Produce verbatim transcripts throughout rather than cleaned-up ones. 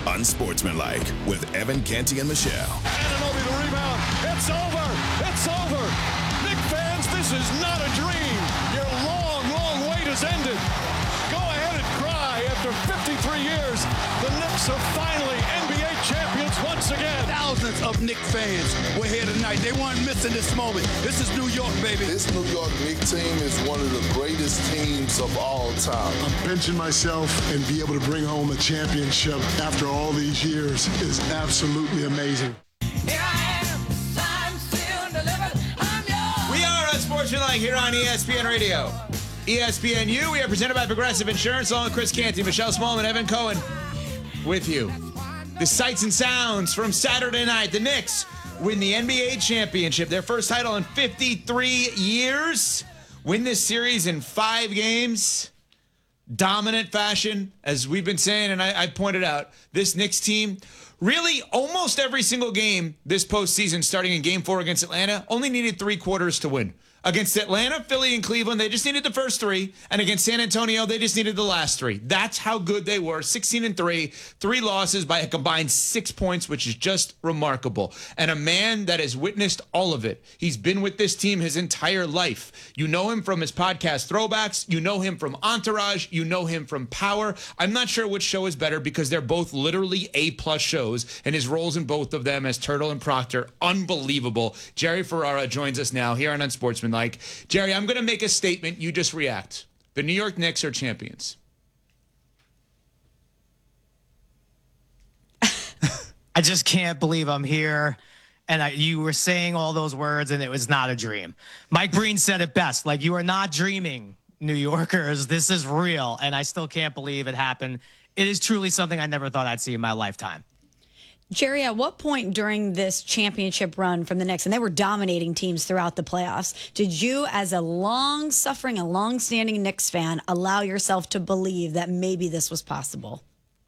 Unsportsmanlike with Evan Canty and Michelle. Anunoby the rebound. It's over. It's over. Knick fans, this is not a dream. Your long, long wait has ended. Go ahead and cry. After fifty-three years, the Knicks are finally N B A champions once again. Thousands of Knicks fans were here tonight. They weren't missing this moment. This is New York, baby. This New York Knicks team is one of the greatest teams of all time. I'm benching myself and be able to bring home a championship after all these years is absolutely amazing. Here I am, I'm still delivered. I'm yours. We are Unsportsmanlike here on E S P N Radio. E S P N U, we are presented by Progressive Insurance, along with Chris Canty, Michelle Smallman, Evan Cohen with you. The sights and sounds from Saturday night. The Knicks win the N B A championship, their first title in fifty-three years. Win this series in five games. Dominant fashion, as we've been saying, and I, I pointed out, this Knicks team, really almost every single game this postseason, starting in game four against Atlanta, only needed three quarters to win. Against Atlanta, Philly, and Cleveland, they just needed the first three. And against San Antonio, they just needed the last three. That's how good they were. sixteen and three, three losses by a combined six points, which is just remarkable. And a man that has witnessed all of it. He's been with this team his entire life. You know him from his podcast Throwbacks. You know him from Entourage. You know him from Power. I'm not sure which show is better because they're both literally A-plus shows. And his roles in both of them as Turtle and Proctor, unbelievable. Jerry Ferrara joins us now here on Unsportsmanlike. Like, Jerry, I'm going to make a statement. You just react. The New York Knicks are champions. I just can't believe I'm here. And I, you were saying all those words, and it was not a dream. Mike Breen said it best. Like, you are not dreaming, New Yorkers. This is real. And I still can't believe it happened. It is truly something I never thought I'd see in my lifetime. Jerry, at what point during this championship run from the Knicks, and they were dominating teams throughout the playoffs, did you, as a long-suffering, a long-standing Knicks fan, allow yourself to believe that maybe this was possible?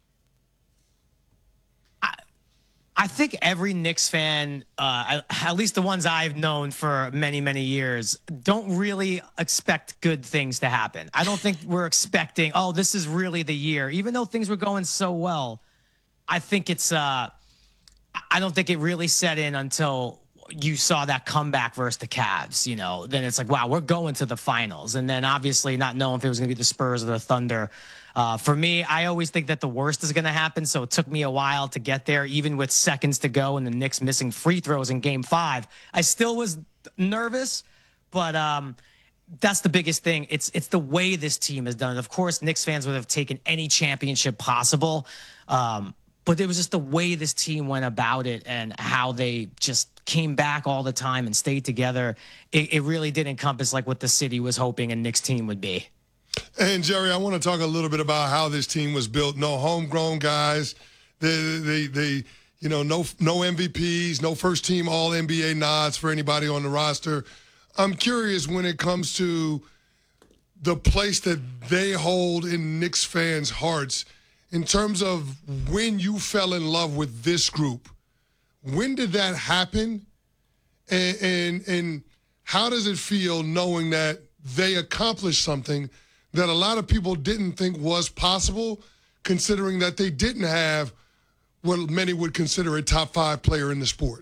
I, I think every Knicks fan, uh, at least the ones I've known for many, many years, don't really expect good things to happen. I don't think we're expecting, oh, this is really the year. Even though things were going so well, I think it's... Uh, I don't think it really set in until you saw that comeback versus the Cavs, you know. Then it's like, wow, we're going to the finals. And then obviously not knowing if it was going to be the Spurs or the Thunder. Uh, for me, I always think that the worst is going to happen, so it took me a while to get there, even with seconds to go and the Knicks missing free throws in game five. I still was nervous, but um, that's the biggest thing. It's it's the way this team has done it. Of course, Knicks fans would have taken any championship possible, um, but it was just the way this team went about it and how they just came back all the time and stayed together. It, it really did encompass like what the city was hoping a Knicks team would be. And, Jerry, I want to talk a little bit about how this team was built. No homegrown guys. They, they, they you know, no, no M V Ps, no first-team all N B A nods for anybody on the roster. I'm curious when it comes to the place that they hold in Knicks fans' hearts in terms of when you fell in love with this group. When did that happen? And, and, and how does it feel knowing that they accomplished something that a lot of people didn't think was possible, considering that they didn't have what many would consider a top five player in the sport?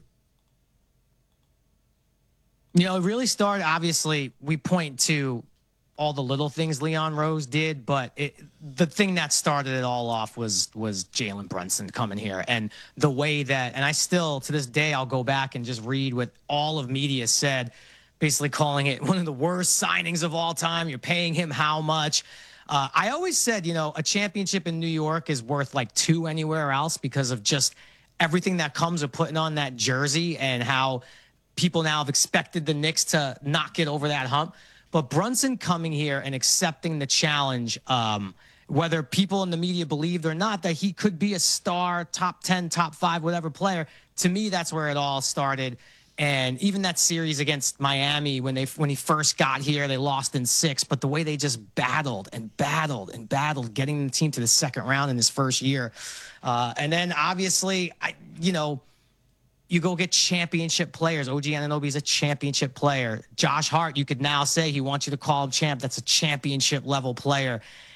You know, it really started, obviously, we point to all the little things Leon Rose did, but it, the thing that started it all off was was Jalen Brunson coming here. And the way that, and I still, to this day, I'll go back and just read what all of media said, basically calling it one of the worst signings of all time. You're paying him how much? Uh, I always said, you know, a championship in New York is worth like two anywhere else because of just everything that comes with putting on that jersey and how people now have expected the Knicks to not get over that hump. But Brunson coming here and accepting the challenge, um, whether people in the media believed or not that he could be a star, top ten, top five, whatever player, to me, that's where it all started. And even that series against Miami, when they when he first got here, they lost in six. But the way they just battled and battled and battled, getting the team to the second round in his first year. Uh, and then, obviously, I, you know, you go get championship players. O G Anunoby is a championship player. Josh Hart, you could now say he wants you to call him champ. That's a championship level player.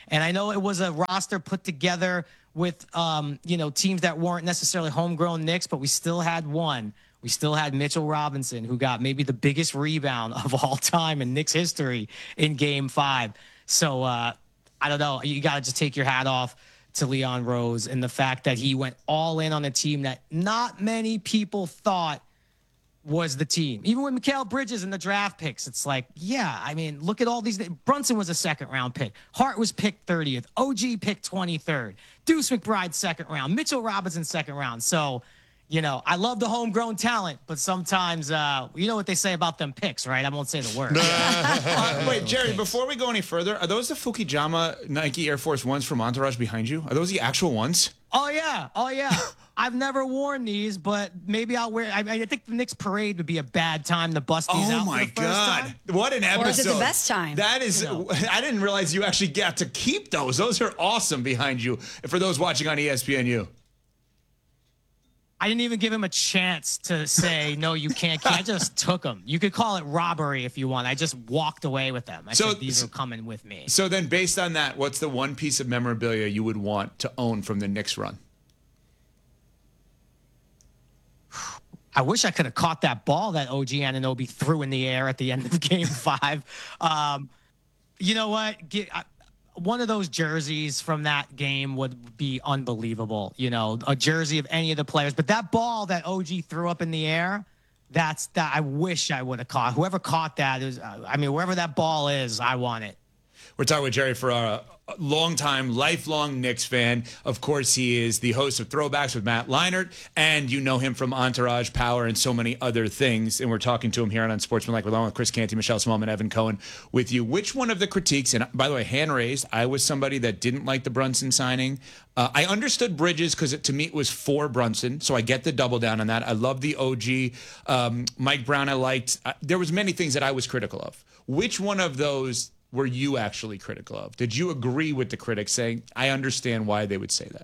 And I know it was a roster put together with, um, you know, teams that weren't necessarily homegrown Knicks, but we still had one. We still had Mitchell Robinson, who got maybe the biggest rebound of all time in Knicks history in Game Five. So uh, I don't know. You got to just take your hat off to Leon Rose and the fact that he went all in on a team that not many people thought was the team. Even with Mikal Bridges and the draft picks, it's like, yeah, I mean, look at all these. Brunson was a second round pick. Hart was picked thirtieth. O G picked twenty-third. Deuce McBride second round. Mitchell Robinson second round. So, you know, I love the homegrown talent, but sometimes, uh, you know what they say about them picks, right? I won't say the word. uh, wait, Jerry, before we go any further, are those the Fukijama Nike Air Force Ones from Entourage behind you? Are those the actual ones? Oh, yeah. Oh, yeah. I've never worn these, but maybe I'll wear. I, I think the Knicks parade would be a bad time to bust these oh out. Oh my for the first God! Time. What an episode! Or is it the best time? That is. You know. I didn't realize you actually got to keep those. Those are awesome behind you. For those watching on E S P N U. I didn't even give him a chance to say, no, you can't. I just took them. You could call it robbery if you want. I just walked away with them. I so, said, these are coming with me. So then based on that, what's the one piece of memorabilia you would want to own from the Knicks run? I wish I could have caught that ball that O G Anunoby threw in the air at the end of Game Five. Um, you know what? Get, I, one of those jerseys from that game would be unbelievable. You know, a jersey of any of the players. But that ball that O G threw up in the air, that's that. I wish I would have caught. Whoever caught that is, I mean, wherever that ball is, I want it. We're talking with Jerry Ferrara, a longtime, lifelong Knicks fan. Of course, he is the host of Throwbacks with Matt Leinart, and you know him from Entourage, Power, and so many other things. And we're talking to him here on Unsportsmanlike, along with Chris Canty, Michelle Smallman, Evan Cohen with you. Which one of the critiques, and by the way, hand raised, I was somebody that didn't like the Brunson signing. Uh, I understood Bridges because to me it was for Brunson, so I get the double down on that. I love the O G. Um, Mike Brown I liked. Uh, there was many things that I was critical of. Which one of those were you actually critical of? Did you agree with the critics saying, I understand why they would say that?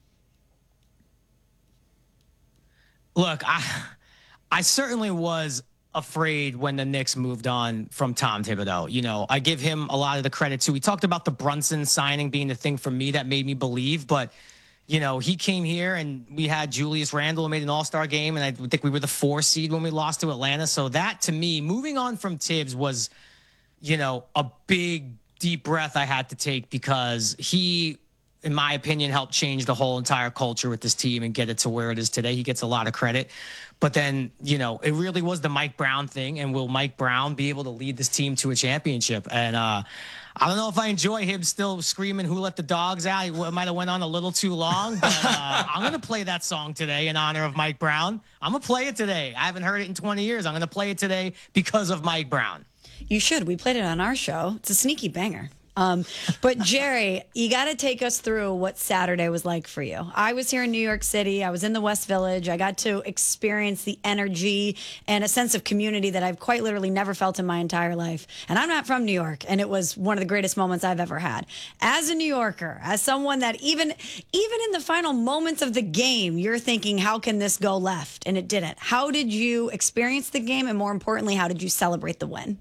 Look, I I certainly was afraid when the Knicks moved on from Tom Thibodeau. You know, I give him a lot of the credit too. We talked about the Brunson signing being the thing for me that made me believe, but you know, he came here and we had Julius Randle made an all-star game, and I think we were the four seed when we lost to Atlanta. So that, to me, moving on from Tibbs was, you know, a big, deep breath I had to take, because he, in my opinion, helped change the whole entire culture with this team and get it to where it is today. He gets a lot of credit. But then, you know, it really was the Mike Brown thing. And will Mike Brown be able to lead this team to a championship? And uh, I don't know if I enjoy him still screaming, "Who let the dogs out?" It might have went on a little too long. But uh, I'm going to play that song today in honor of Mike Brown. I'm going to play it today. I haven't heard it in twenty years. I'm going to play it today because of Mike Brown. You should. We played it on our show. It's a sneaky banger. Um, but Jerry, you got to take us through what Saturday was like for you. I was here in New York City. I was in the West Village. I got to experience the energy and a sense of community that I've quite literally never felt in my entire life. And I'm not from New York, and it was one of the greatest moments I've ever had. As a New Yorker, as someone that even even in the final moments of the game, you're thinking, how can this go left? And it didn't. How did you experience the game, and more importantly, how did you celebrate the win?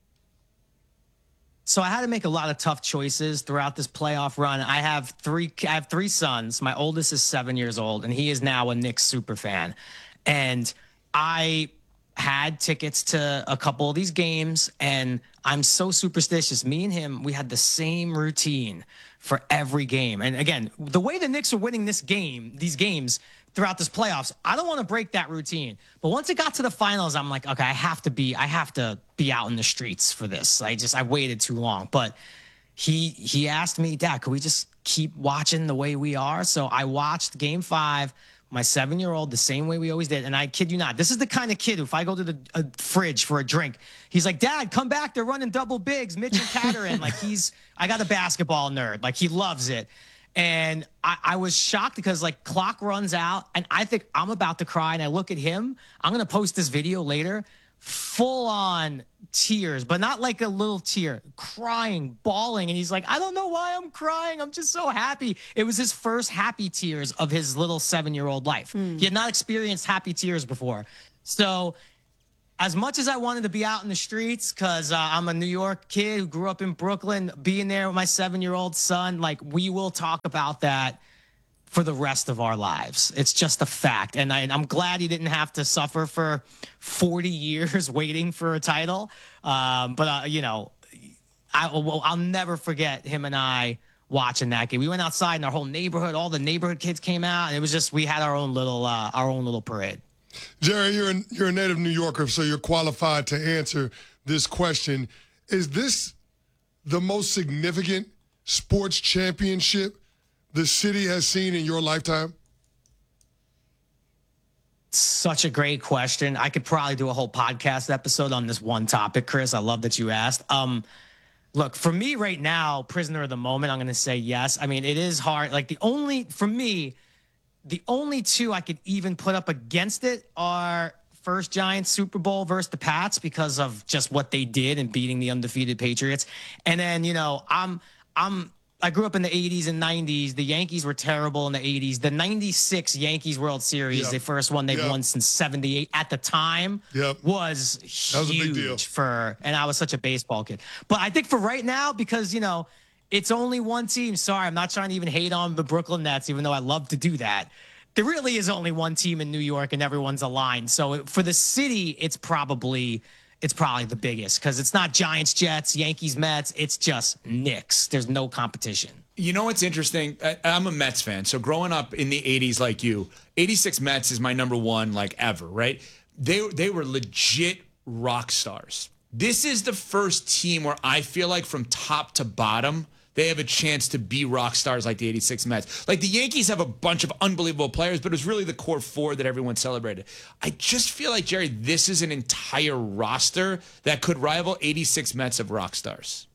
So I had to make a lot of tough choices throughout this playoff run. I have three I have three sons. My oldest is seven years old, and he is now a Knicks super fan. And I had tickets to a couple of these games, and I'm so superstitious. Me and him, we had the same routine for every game. And again, the way the Knicks are winning this game, these games throughout this playoffs, I don't want to break that routine. But once it got to the finals, I'm like, okay, I have to be, I have to be out in the streets for this. I just, I waited too long. But he, he asked me, Dad, could we just keep watching the way we are? So I watched game five, my seven-year-old, the same way we always did. And I kid you not, this is the kind of kid who, if I go to the uh, fridge for a drink, he's like, Dad, come back. They're running double bigs. Mitch and Catterin. Like he's, I got a basketball nerd. Like he loves it. And I, I was shocked because like clock runs out and I think I'm about to cry. And I look at him. I'm going to post this video later. Full on tears, but not like a little tear, crying, bawling. And he's like, I don't know why I'm crying. I'm just so happy. It was his first happy tears of his little seven-year-old life. Mm. He had not experienced happy tears before. So as much as I wanted to be out in the streets, because uh, I'm a New York kid who grew up in Brooklyn, being there with my seven-year-old son, like, we will talk about that for the rest of our lives. It's just a fact. And, I, and I'm glad he didn't have to suffer for forty years waiting for a title. Um, but, uh, you know, I, well, I'll never forget him and I watching that game. We went outside and our whole neighborhood, all the neighborhood kids came out, and it was just, we had our own little, uh, our own little parade. Jerry, you're a, you're a native New Yorker, so you're qualified to answer this question. Is this the most significant sports championship the city has seen in your lifetime? Such a great question. I could probably do a whole podcast episode on this one topic, Chris. I love that you asked. Um, look, for me right now, prisoner of the moment, I'm going to say yes. I mean, it is hard. Like, the only, for me, the only two I could even put up against it are first Giants Super Bowl versus the Pats, because of just what they did in beating the undefeated Patriots. And then, you know, I'm, I'm, I grew up in the eighties and nineties. The Yankees were terrible in the eighties. The ninety-six Yankees World Series, yep. the first one they've yep. won since seventy-eight at the time, yep. was huge that was a big deal. for, and I was such a baseball kid. But I think for right now, because, you know, it's only one team. Sorry, I'm not trying to even hate on the Brooklyn Nets, even though I love to do that. There really is only one team in New York, and everyone's aligned. So for the city, it's probably it's probably the biggest, because it's not Giants, Jets, Yankees, Mets. It's just Knicks. There's no competition. You know what's interesting? I, I'm a Mets fan. So growing up in the eighties like you, eighty-six Mets is my number one, like, ever, right? They, they were legit rock stars. This is the first team where I feel like from top to bottom, they have a chance to be rock stars like the eighty-six Mets. Like, the Yankees have a bunch of unbelievable players, but it was really the core four that everyone celebrated. I just feel like, Jerry, this is an entire roster that could rival eighty-six Mets of rock stars.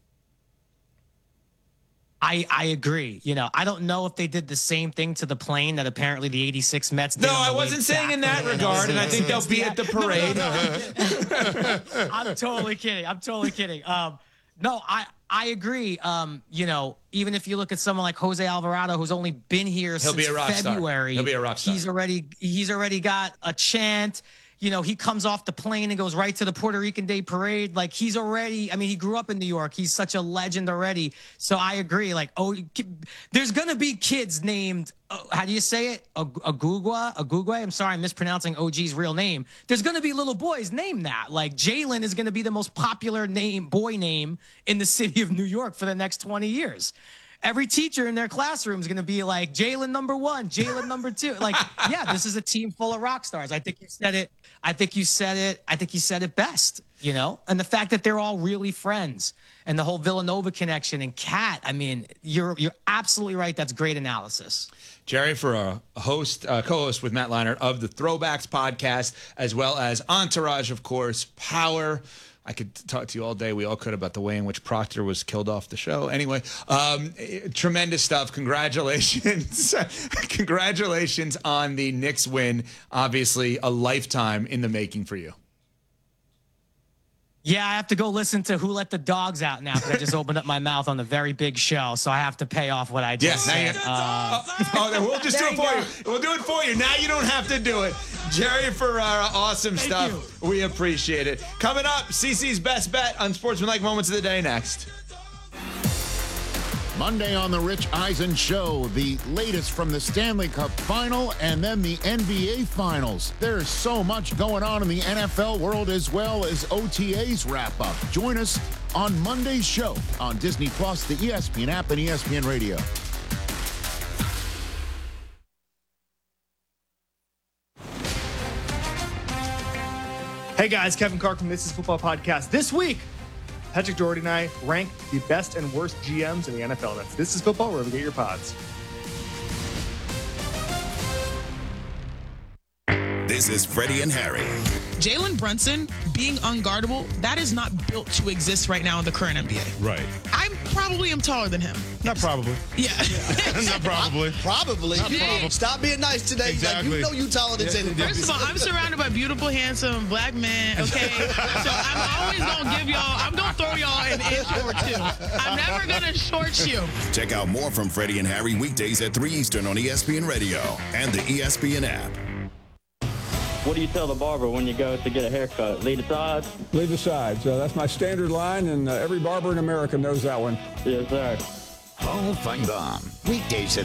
I, I agree. You know, I don't know if they did the same thing to the plane that apparently the eighty-six Mets did. No, I wasn't saying in that regard, and I think they'll be at the parade. No, no, I'm totally kidding. I'm totally kidding. Um, no, I, I agree. Um, you know, even if you look at someone like Jose Alvarado, who's only been here He'll since be a rock February, star. He'll be a rock star. He's already he's already got a chant. You know, he comes off the plane and goes right to the Puerto Rican Day Parade. Like, he's already, I mean, he grew up in New York. He's such a legend already. So I agree. Like, oh, there's going to be kids named, oh, how do you say it? Agugwa? Agugwe? I'm sorry, I'm mispronouncing O G's real name. There's going to be little boys named that. Like, Jalen is going to be the most popular name, boy name in the city of New York for the next twenty years. Every teacher in their classroom is going to be like, Jalen number one, Jalen number two. Like, yeah, this is a team full of rock stars. I think you said it. I think you said it. I think you said it best, you know, and the fact that they're all really friends and the whole Villanova connection and Cat. I mean, you're, you're absolutely right. That's great analysis. Jerry, for a host, uh, co-host with Matt Leinart of the Throwbacks podcast, as well as Entourage, of course, Power. I could talk to you all day. We all could about the way in which Proctor was killed off the show. Anyway, um, tremendous stuff. Congratulations. Congratulations on the Knicks win. Obviously, a lifetime in the making for you. Yeah, I have to go listen to Who Let the Dogs Out now, because I just opened up my mouth on the very big show, so I have to pay off what I just yes, said. Uh, oh, then we'll just do it for you. We'll do it for you. Now you don't have to do it. Jerry Ferrara, awesome Thank stuff. you. We appreciate it. Coming up, C C's Best Bet on Sportsmanlike Moments of the Day next. Monday on the Rich Eisen Show, the latest from the Stanley Cup Final and then the N B A Finals. There's so much going on in the N F L world as well as O T As wrap up. Join us on Monday's show on Disney Plus, the E S P N app, and E S P N Radio. Hey guys, Kevin Clark from This Is Football Podcast. This week, Patrick Doherty and I rank the best and worst G Ms in the N F L. That's This Is Football, wherever you get your pods. This is Freddie and Harry. Jalen Brunson being unguardable, that is not built to exist right now in the current N B A. Right. I probably am taller than him. Not probably. Yeah. Not probably. Probably. Not probably. Stop being nice today. Exactly. Like, you know you taller than Jalen Brunson. First of all, I'm surrounded by beautiful, handsome black men, okay? So I'm always going to give y'all, I'm going to throw y'all an inch or two. I'm never going to short you. Check out more from Freddie and Harry weekdays at three Eastern on E S P N Radio and the E S P N app. What do you tell the barber when you go to get a haircut? Lead the sides? Leave the sides. Uh, that's my standard line, and uh, every barber in America knows that one. Yes, sir. Hall of Fame Bomb. Weekdays at